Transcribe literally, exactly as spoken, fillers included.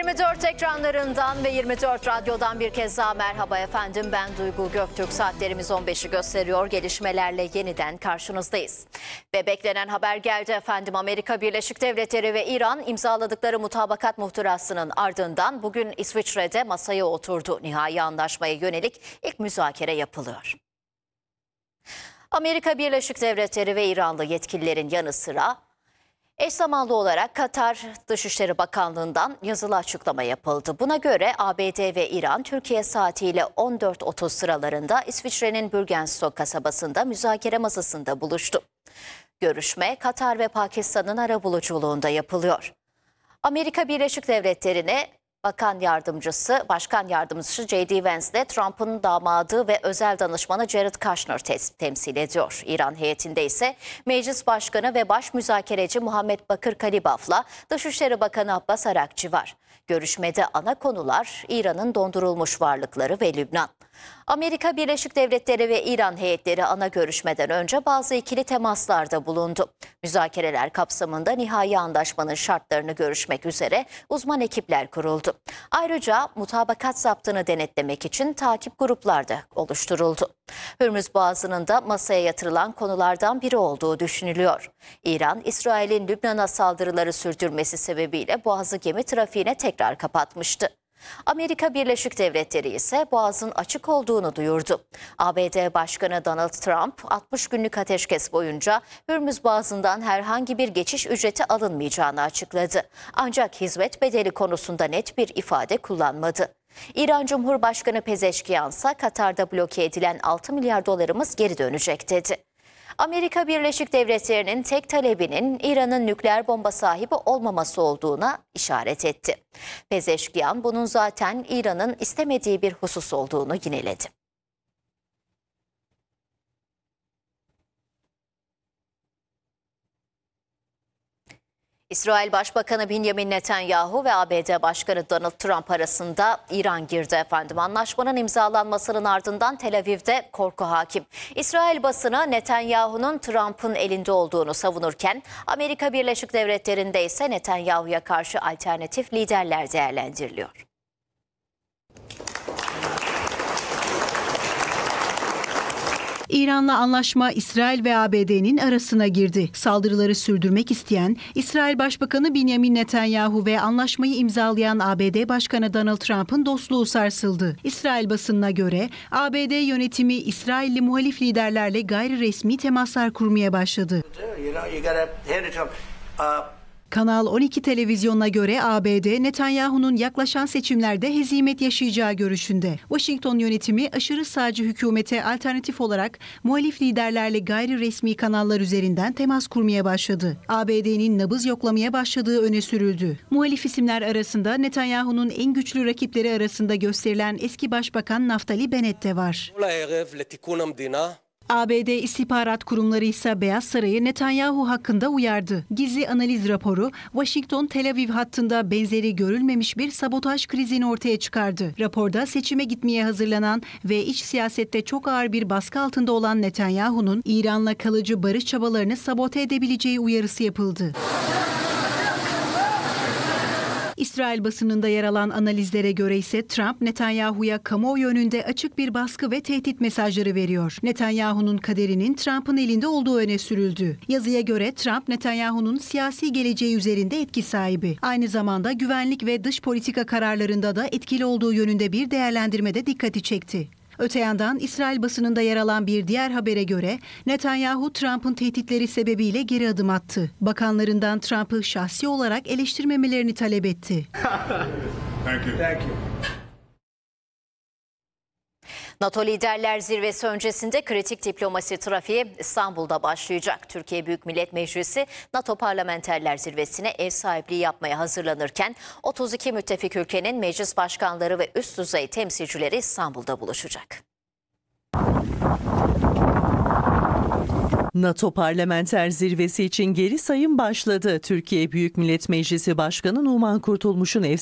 yirmi dört ekranlarından ve yirmi dört radyodan bir kez daha merhaba efendim. Ben Duygu Göktürk. Saatlerimiz on beşi gösteriyor. Gelişmelerle yeniden karşınızdayız. Ve beklenen haber geldi efendim. Amerika Birleşik Devletleri ve İran imzaladıkları mutabakat muhtırasının ardından bugün İsviçre'de masaya oturdu. Nihai anlaşmaya yönelik ilk müzakere yapılıyor. Amerika Birleşik Devletleri ve İranlı yetkililerin yanı sıra eş zamanlı olarak Katar Dışişleri Bakanlığı'ndan yazılı açıklama yapıldı. Buna göre A B D ve İran Türkiye saatiyle on dört otuz sıralarında İsviçre'nin Bürgenstock kasabasında müzakere masasında buluştu. Görüşme Katar ve Pakistan'ın arabuluculuğunda yapılıyor. Amerika Birleşik Devletleri'ne Bakan Yardımcısı, Başkan Yardımcısı J D Vance de Trump'ın damadı ve özel danışmanı Jared Kushner te- temsil ediyor. İran heyetinde ise Meclis Başkanı ve Baş Müzakereci Muhammed Bakır Kalibaf'la Dışişleri Bakanı Abbas Arakçı var. Görüşmede ana konular İran'ın dondurulmuş varlıkları ve Lübnan. Amerika Birleşik Devletleri ve İran heyetleri ana görüşmeden önce bazı ikili temaslarda bulundu. Müzakereler kapsamında nihai anlaşmanın şartlarını görüşmek üzere uzman ekipler kuruldu. Ayrıca mutabakat zaptını denetlemek için takip grupları da oluşturuldu. Hürmüz Boğazı'nın da masaya yatırılan konulardan biri olduğu düşünülüyor. İran, İsrail'in Lübnan'a saldırıları sürdürmesi sebebiyle Boğazı gemi trafiğine tekrar kapatmıştı. Amerika Birleşik Devletleri ise Boğaz'ın açık olduğunu duyurdu. A B D Başkanı Donald Trump altmış günlük ateşkes boyunca Hürmüz Boğazı'ndan herhangi bir geçiş ücreti alınmayacağını açıkladı. Ancak hizmet bedeli konusunda net bir ifade kullanmadı. İran Cumhurbaşkanı Pezeşkiyan ise Katar'da bloke edilen altı milyar dolarımız geri dönecek dedi. Amerika Birleşik Devletleri'nin tek talebinin İran'ın nükleer bomba sahibi olmaması olduğuna işaret etti. Pezeşkiyan bunun zaten İran'ın istemediği bir husus olduğunu yineledi. İsrail Başbakanı Benjamin Netanyahu ve A B D Başkanı Donald Trump arasında İran girdi efendim. Anlaşmanın imzalanmasının ardından Tel Aviv'de korku hakim. İsrail basını Netanyahu'nun Trump'ın elinde olduğunu savunurken Amerika Birleşik Devletleri'nde ise Netanyahu'ya karşı alternatif liderler değerlendiriliyor. İran'la anlaşma İsrail ve A B D'nin arasına girdi. Saldırıları sürdürmek isteyen İsrail Başbakanı Benjamin Netanyahu ve anlaşmayı imzalayan A B D Başkanı Donald Trump'ın dostluğu sarsıldı. İsrail basınına göre A B D yönetimi İsrailli muhalif liderlerle gayri resmi temaslar kurmaya başladı. Kanal on iki televizyonuna göre A B D, Netanyahu'nun yaklaşan seçimlerde hezimet yaşayacağı görüşünde. Washington yönetimi aşırı sağcı hükümete alternatif olarak muhalif liderlerle gayri resmi kanallar üzerinden temas kurmaya başladı. A B D'nin nabız yoklamaya başladığı öne sürüldü. Muhalif isimler arasında Netanyahu'nun en güçlü rakipleri arasında gösterilen eski Başbakan Naftali Bennett de var. A B D istihbarat kurumları ise Beyaz Saray'ı Netanyahu hakkında uyardı. Gizli analiz raporu Washington-Tel Aviv hattında benzeri görülmemiş bir sabotaj krizini ortaya çıkardı. Raporda seçime gitmeye hazırlanan ve iç siyasette çok ağır bir baskı altında olan Netanyahu'nun İran'la kalıcı barış çabalarını sabote edebileceği uyarısı yapıldı. İsrail basınında yer alan analizlere göre ise Trump, Netanyahu'ya kamuoyu önünde açık bir baskı ve tehdit mesajları veriyor. Netanyahu'nun kaderinin Trump'ın elinde olduğu öne sürüldü. Yazıya göre Trump, Netanyahu'nun siyasi geleceği üzerinde etki sahibi. Aynı zamanda güvenlik ve dış politika kararlarında da etkili olduğu yönünde bir değerlendirmede dikkati çekti. Öte yandan İsrail basınında yer alan bir diğer habere göre Netanyahu Trump'ın tehditleri sebebiyle geri adım attı. Bakanlarından Trump'ı şahsi olarak eleştirmemelerini talep etti. Thank you. Thank you. NATO Liderler Zirvesi öncesinde kritik diplomasi trafiği İstanbul'da başlayacak. Türkiye Büyük Millet Meclisi NATO Parlamenterler Zirvesi'ne ev sahipliği yapmaya hazırlanırken otuz iki müttefik ülkenin meclis başkanları ve üst düzey temsilcileri İstanbul'da buluşacak. NATO Parlamenter Zirvesi için geri sayım başladı. Türkiye Büyük Millet Meclisi Başkanı Numan Kurtulmuş'un ev